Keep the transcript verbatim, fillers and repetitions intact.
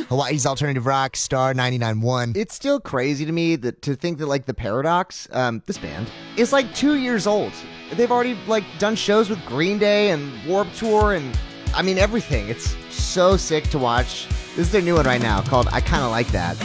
Hawaii's alternative rock, Star ninety-nine point one. It's still crazy to me that to think that like the Paradox, um, this band, is like two years old. They've already like done shows with Green Day and Warped Tour and I mean everything. It's so sick to watch. This is their new one right now called I Kinda Like That.